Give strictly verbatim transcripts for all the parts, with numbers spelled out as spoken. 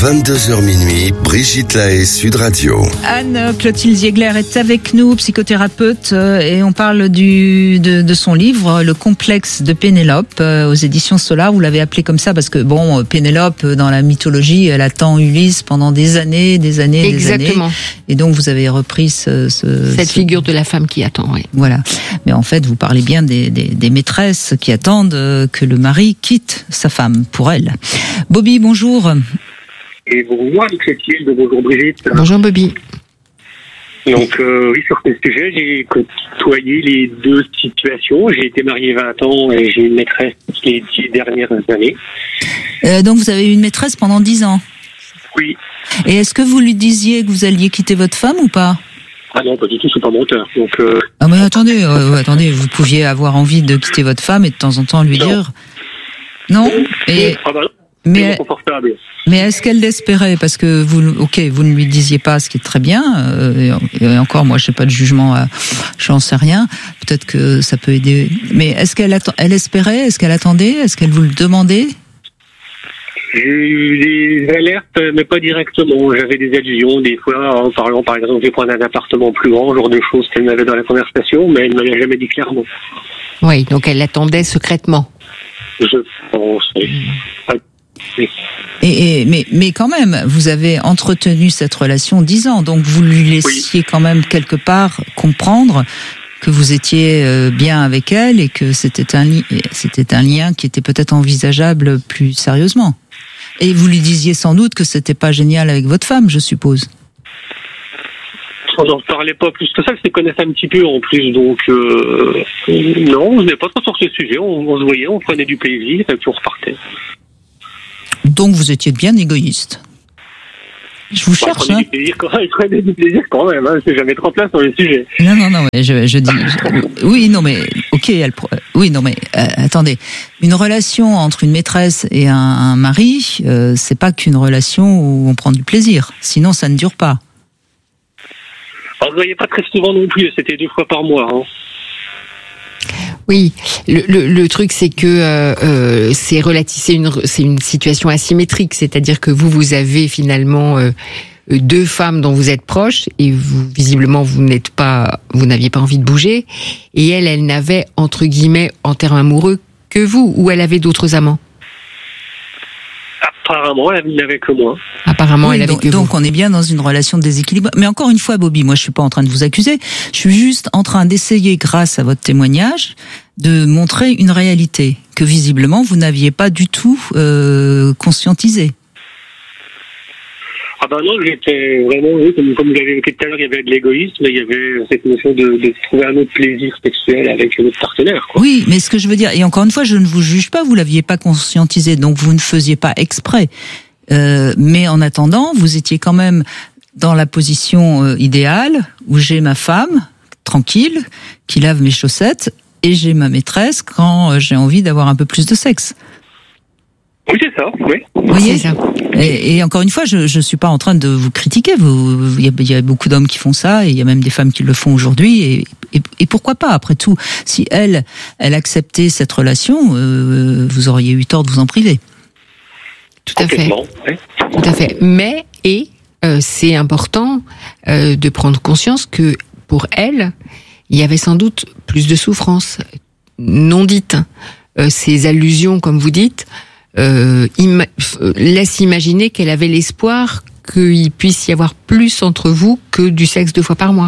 vingt-deux heures minuit, Brigitte Lahaie, Sud Radio. Anne-Clotilde Ziegler est avec nous, psychothérapeute, et on parle du, de, de son livre, Le complexe de Pénélope, aux éditions Solar. Vous l'avez appelé comme ça parce que, bon, Pénélope, dans la mythologie, elle attend Ulysse pendant des années, des années, Exactement. des années. Et donc, vous avez repris ce... ce Cette ce... figure de la femme qui attend, oui. Voilà. Mais en fait, vous parlez bien des, des, des maîtresses qui attendent que le mari quitte sa femme pour elle. Bobby, bonjour. Et bonjour Anne-Clotilde, bonjour Brigitte. Bonjour Bobby. Donc euh, oui, sur ce sujet, j'ai côtoyé les deux situations. J'ai été marié vingt ans et j'ai une maîtresse les dix dernières années. Euh, donc vous avez eu une maîtresse pendant dix ans. Oui. Et est-ce que vous lui disiez que vous alliez quitter votre femme ou pas ? Ah non, pas du tout, c'est pas menteur. Donc, euh... Ah mais attendez, euh, attendez, vous pouviez avoir envie de quitter votre femme et de temps en temps lui non. dire... Non et... ah bah non. Mais, confortable. mais est-ce qu'elle l'espérait ? Parce que vous, ok, vous ne lui disiez pas, ce qui est très bien. Euh, et encore, moi, je n'ai pas de jugement, à, j'en sais rien. Peut-être que ça peut aider. Mais est-ce qu'elle atta- elle espérait ? Est-ce qu'elle attendait ? Est-ce qu'elle vous le demandait ? J'ai eu des alertes, mais pas directement. J'avais des allusions, des fois, en parlant, par exemple, je vais prendre un appartement plus grand, genre de choses qu'elle m'avait dans la conversation, mais elle ne m'avait jamais dit clairement. Oui, donc elle l'attendait secrètement. Je pense, oui. Oui. Et, et, mais, mais quand même, vous avez entretenu cette relation dix ans, donc vous lui laissiez oui. quand même quelque part comprendre que vous étiez bien avec elle et que c'était un, li- c'était un lien qui était peut-être envisageable plus sérieusement. Et vous lui disiez sans doute que c'était pas génial avec votre femme, je suppose. On n'en parlait pas plus que ça, je les connaissais un petit peu en plus, donc euh, non, on n'est pas trop sur ce sujet, on, on se voyait, on prenait du plaisir et puis on repartait. Donc vous étiez bien égoïste. Je vous bah, cherche, hein. Je prenais du plaisir quand même, hein, c'est jamais trop place sur le sujet. Non, non, non, je, je dis... Je, oui, non, mais... Ok, elle, oui, non, mais euh, attendez. Une relation entre une maîtresse et un, un mari, euh, c'est pas qu'une relation où on prend du plaisir. Sinon, ça ne dure pas. Alors, vous ne voyez pas très souvent non plus, c'était deux fois par mois, hein. Oui, le, le, le truc c'est que euh, euh, c'est relatif, c'est une c'est une situation asymétrique, c'est-à-dire que vous vous avez finalement euh, deux femmes dont vous êtes proches et vous visiblement vous n'êtes pas, vous n'aviez pas envie de bouger, et elle, elle n'avait entre guillemets en termes amoureux que vous, ou elle avait d'autres amants. Apparemment, elle n'avait que moi. Apparemment, oui, elle avait donc, que vous. Donc, on est bien dans une relation de déséquilibre. Mais encore une fois, Bobby, moi, je suis pas en train de vous accuser. Je suis juste en train d'essayer, grâce à votre témoignage, de montrer une réalité que visiblement vous n'aviez pas du tout euh, conscientisée. Ah ben non, j'étais vraiment, oui, comme, comme vous l'avez évoqué tout à l'heure, il y avait de l'égoïsme, il y avait cette notion de, de trouver un autre plaisir sexuel avec notre partenaire, quoi. Oui, mais ce que je veux dire, et encore une fois, je ne vous juge pas, vous l'aviez pas conscientisé, donc vous ne faisiez pas exprès. Euh, mais en attendant, vous étiez quand même dans la position euh, idéale, où j'ai ma femme, tranquille, qui lave mes chaussettes, et j'ai ma maîtresse quand euh, j'ai envie d'avoir un peu plus de sexe. Oui, c'est ça, oui. Vous voyez, c'est ça. Et, et encore une fois, je je suis pas en train de vous critiquer. Vous, il y a, il y a beaucoup d'hommes qui font ça, et il y a même des femmes qui le font aujourd'hui. Et, et, et pourquoi pas ? Après tout, si elle, elle acceptait cette relation, euh, vous auriez eu tort de vous en priver. Tout à fait. Oui. Tout à fait. Mais et euh, c'est important euh, de prendre conscience que pour elle, il y avait sans doute plus de souffrance non dite. Euh, ces allusions, comme vous dites. Euh, ima- laisse imaginer qu'elle avait l'espoir qu'il puisse y avoir plus entre vous que du sexe deux fois par mois.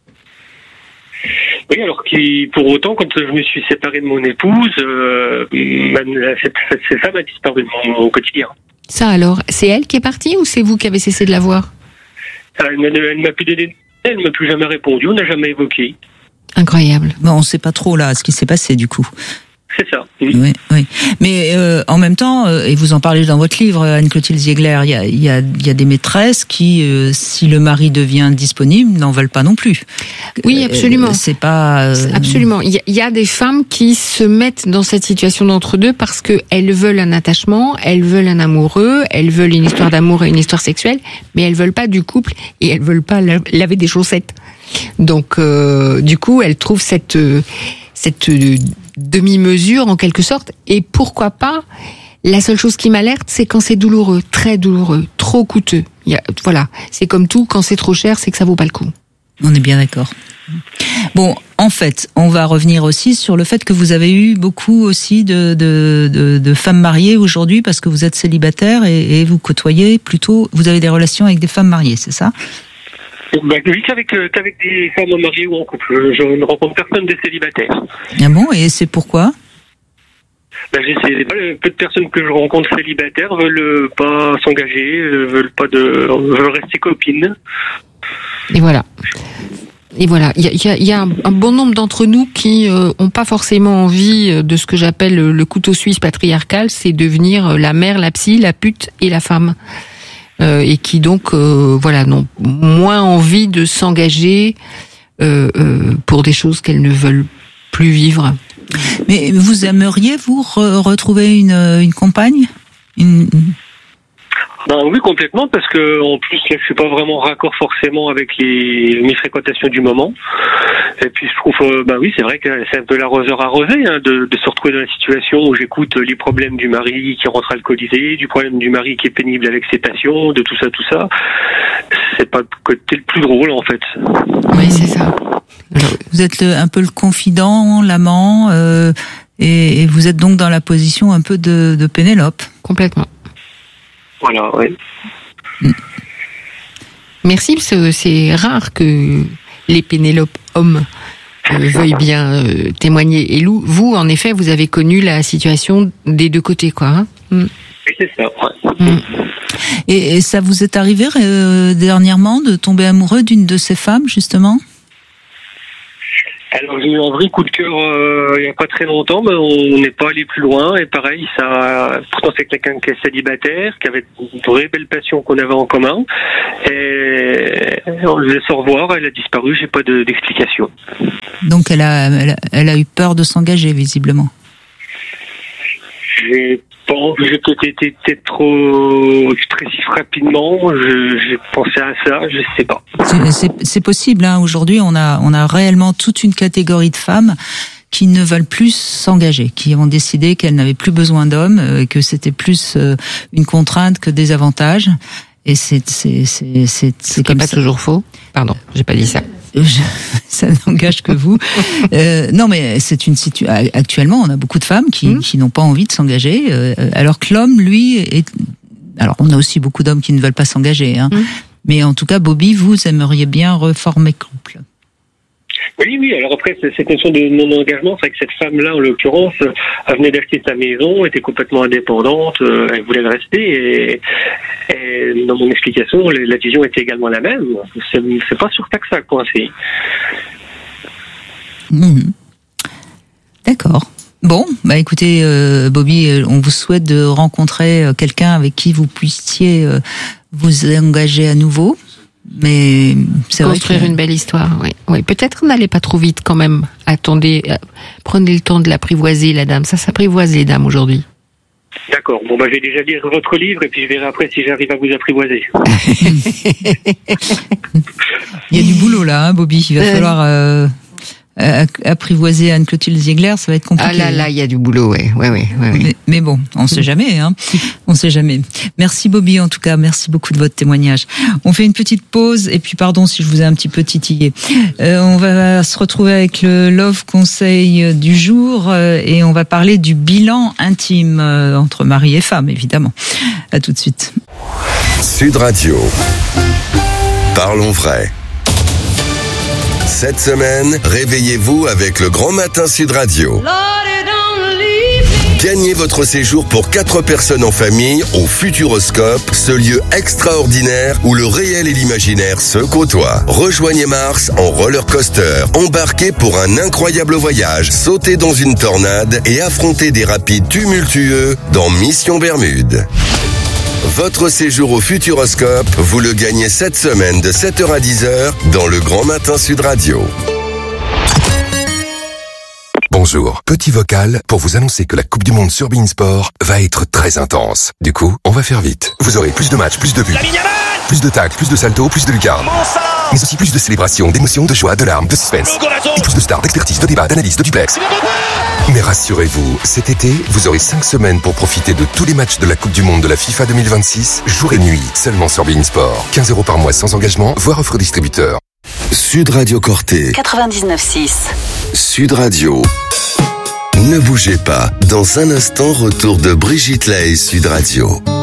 Oui, alors qui, pour autant, quand je me suis séparé de mon épouse, euh, cette, cette, cette femme a disparu de mon, mon quotidien. Ça alors, c'est elle qui est partie ou c'est vous qui avez cessé de la voir ? Elle, elle, elle m'a plus donné, elle m'a plus jamais répondu, on n'a jamais évoqué. Incroyable. Bon, on sait pas trop là ce qui s'est passé du coup. C'est ça. Oui, oui. oui. Mais euh, en même temps, euh, et vous en parlez dans votre livre, Anne-Clotilde Ziegler, il y a, il y a, il y a des maîtresses qui, euh, si le mari devient disponible, n'en veulent pas non plus. Oui, absolument. Euh, c'est pas. Euh... Absolument. Il y, a, il y a des femmes qui se mettent dans cette situation d'entre-deux parce que elles veulent un attachement, elles veulent un amoureux, elles veulent une histoire d'amour et une histoire sexuelle, mais elles veulent pas du couple et elles veulent pas laver des chaussettes. Donc, euh, du coup, elles trouvent cette cette demi-mesure en quelque sorte, et pourquoi pas La seule chose qui m'alerte, c'est quand c'est douloureux, très douloureux, trop coûteux. Il y a, voilà, c'est comme tout, quand c'est trop cher, c'est que ça vaut pas le coup. On est bien d'accord. Bon, en fait, on va revenir aussi sur le fait que vous avez eu beaucoup aussi de, de, de, de femmes mariées aujourd'hui parce que vous êtes célibataire et, et vous côtoyez plutôt, vous avez des relations avec des femmes mariées, c'est ça ? Bah, oui, qu'avec, euh, qu'avec des femmes mariées ou en couple. Je ne rencontre personne de célibataire. Ah bon, et c'est pourquoi ? Ben, j'essaie, peu de personnes que je rencontre célibataires veulent pas s'engager, veulent pas de, veulent rester copines. Et voilà. Et voilà, il y a, y a un, un bon nombre d'entre nous qui euh, ont pas forcément envie de ce que j'appelle le, le couteau suisse patriarcal, c'est devenir la mère, la psy, la pute et la femme. Euh, et qui donc, euh, voilà, n'ont moins envie de s'engager euh, euh, pour des choses qu'elles ne veulent plus vivre. Mais vous aimeriez, vous, re- retrouver une, une compagne une... Ben oui, complètement, parce que en plus là, je suis pas vraiment raccord forcément avec les mes fréquentations du moment. Et puis je trouve, euh, ben oui, c'est vrai que c'est un peu l'arroseur arrosé hein, de, de se retrouver dans la situation où j'écoute les problèmes du mari qui rentre alcoolisé, du problème du mari qui est pénible avec ses passions, de tout ça, tout ça. C'est pas le côté le plus drôle en fait. Oui, c'est ça. Vous êtes le, un peu le confident, l'amant, euh, et, et vous êtes donc dans la position un peu de, de Pénélope. Complètement. Voilà, oui. Merci, parce que c'est rare que les Pénélopes hommes euh, veuillent bien euh, témoigner. Et Lou, vous, en effet, vous avez connu la situation des deux côtés, quoi. Hein mm. Oui, c'est ça. Ouais. Mm. Et, et ça vous est arrivé euh, dernièrement de tomber amoureux d'une de ces femmes, justement ? Alors j'ai eu un vrai coup de cœur euh, il n'y a pas très longtemps, mais on n'est pas allé plus loin. Et pareil, ça, pourtant c'est quelqu'un qui est célibataire, qui avait une vraie belle passion qu'on avait en commun. Et on le laisse au revoir, elle a disparu, j'ai pas de, d'explication. Donc elle a, elle a, elle a eu peur de s'engager, visiblement. J'ai pas, j'ai peut-être été peut-être trop expressif rapidement. Je, j'ai pensé à ça, je sais pas. C'est, c'est, c'est possible. Hein. Aujourd'hui, on a, on a réellement toute une catégorie de femmes qui ne veulent plus s'engager, qui ont décidé qu'elles n'avaient plus besoin d'hommes, euh, que c'était plus euh, une contrainte que des avantages. Et c'est, c'est, c'est, c'est, c'est comme pas ça. Toujours faux. Pardon, j'ai pas dit ça. Je, ça n'engage que vous. Euh, non, mais c'est une situation. Actuellement, on a beaucoup de femmes qui, mmh. qui n'ont pas envie de s'engager, euh, alors que l'homme, lui, est. Alors, on a aussi beaucoup d'hommes qui ne veulent pas s'engager, hein. Mmh. Mais en tout cas, Bobby, vous aimeriez bien reformer couple. Oui, oui. Alors après, cette notion de non-engagement, c'est vrai que cette femme-là, en l'occurrence, elle venait d'acheter sa maison, était complètement indépendante, elle voulait le rester. Et, et dans mon explication, la vision était également la même. C'est, c'est pas sur ça que ça a coincé. Mmh. D'accord. Bon, bah écoutez, euh, Bobby, on vous souhaite de rencontrer quelqu'un avec qui vous puissiez euh, vous engager à nouveau. Mais c'est construire vrai que... une belle histoire, oui. oui. Peut-être n'allez pas trop vite quand même. Attendez, prenez le temps de l'apprivoiser, la dame. Ça s'apprivoise, les dames, aujourd'hui. D'accord. Bon, bah, je vais déjà lire votre livre et puis je verrai après si j'arrive à vous apprivoiser. Il y a du boulot là, hein, Bobby. Il va euh... falloir euh, apprivoiser Anne-Clotilde Ziegler. Ça va être compliqué. Ah là là, il y a du boulot, ouais, ouais, ouais. ouais, ouais. Mais, mais bon, on ne sait jamais, hein. On ne sait jamais. Merci Bobby, en tout cas. Merci beaucoup de votre témoignage. On fait une petite pause et puis pardon si je vous ai un petit peu titillé. Euh, on va se retrouver avec le Love Conseil du jour euh, et on va parler du bilan intime euh, entre mari et femme, évidemment. À tout de suite. Sud Radio. Parlons vrai. Cette semaine, réveillez-vous avec le Grand Matin Sud Radio. Gagnez votre séjour pour quatre personnes en famille au Futuroscope, ce lieu extraordinaire où le réel et l'imaginaire se côtoient. Rejoignez Mars en roller coaster, embarquez pour un incroyable voyage, sautez dans une tornade et affrontez des rapides tumultueux dans Mission Bermude. Votre séjour au Futuroscope, vous le gagnez cette semaine de sept heures à dix heures dans le Grand Matin Sud Radio. Bonjour. bonjour. Petit vocal pour vous annoncer que la Coupe du Monde sur beIN Sport va être très intense. Du coup, on va faire vite. Vous aurez plus de matchs, plus de buts, plus de tacles, plus de saltos, plus de lucarnes. Mais aussi plus de célébrations, d'émotions, de joie, de larmes, de suspense. Et plus de stars, d'expertise, de débats, d'analyse, de duplex. Mais rassurez-vous, cet été, vous aurez cinq semaines pour profiter de tous les matchs de la Coupe du Monde de la FIFA deux mille vingt-six, jour et nuit, seulement sur beIN Sport. quinze euros par mois sans engagement, voire offre distributeur. Sud Radio Corté. quatre-vingt-dix-neuf six. Sud Radio. Ne bougez pas. Dans un instant, retour de Brigitte Lahaie, Sud Radio.